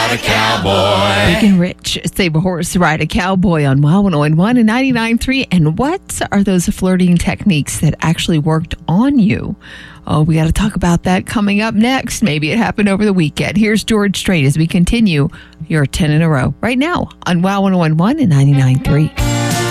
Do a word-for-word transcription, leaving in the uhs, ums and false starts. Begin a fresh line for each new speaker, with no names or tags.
ride a cowboy.
Big and Rich, Save a Horse, Ride a Cowboy on Wow one oh one and ninety-nine point three. And what are those flirting techniques that actually worked on you? Oh, we got to talk about that coming up next. Maybe it happened over the weekend. Here's George Strait as we continue your ten in a row right now on Wow one oh one and ninety-nine point three.